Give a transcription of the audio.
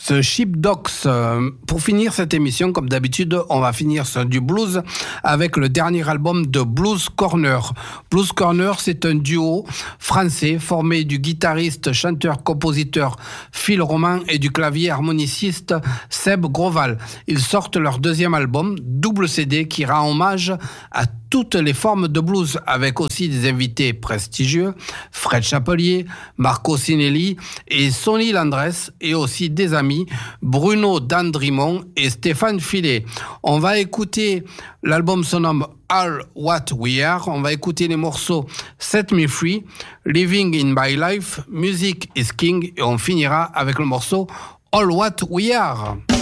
The Sheepdogs. Pour finir cette émission, comme d'habitude, on va finir sur du blues avec le dernier album de Blues Corner. Blues Corner, c'est un duo français formé du guitariste, chanteur, compositeur Phil Roman et du clavier harmoniciste Seb Groval. Ils sortent leur deuxième album, double CD, qui rend hommage à toutes les formes de blues, avec aussi des invités prestigieux, Fred Chapelier, Marco Sinelli et Sonny Landress, et aussi des amis, Bruno Dandrimon et Stéphane Filet. On va écouter, l'album se nomme All What We Are, on va écouter les morceaux Set Me Free, Living in My Life, Music is King, et on finira avec le morceau All What We Are.